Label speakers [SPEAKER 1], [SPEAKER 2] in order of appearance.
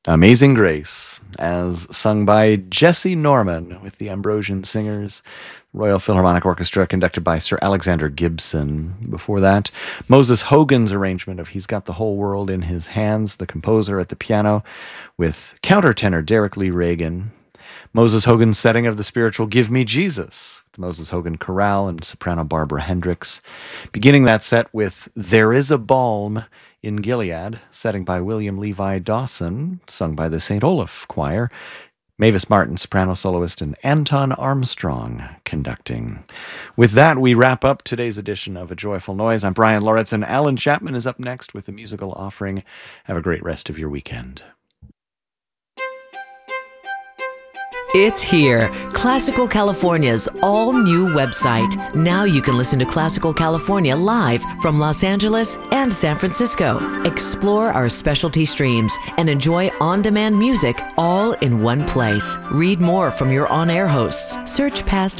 [SPEAKER 1] Amazing Grace, as sung by Jesse Norman with the Ambrosian Singers, Royal Philharmonic Orchestra, conducted by Sir Alexander Gibson. Before that, Moses Hogan's arrangement of He's Got the Whole World in His Hands, the composer at the piano, with countertenor Derek Lee Reagan. Moses Hogan's setting of the spiritual Give Me Jesus, the Moses Hogan Chorale and soprano Barbara Hendricks. Beginning that set with There Is a Balm in Gilead, setting by William Levi Dawson, sung by the St. Olaf Choir. Mavis Martin, soprano soloist, and Anton Armstrong conducting. With that, we wrap up today's edition of A Joyful Noise. I'm Brian Lauritz, Alan Chapman is up next with a musical offering. Have a great rest of your weekend.
[SPEAKER 2] It's here, Classical California's all-new website. Now you can listen to Classical California live from Los Angeles and San Francisco. Explore our specialty streams and enjoy on-demand music all in one place. Read more from your on-air hosts. Search past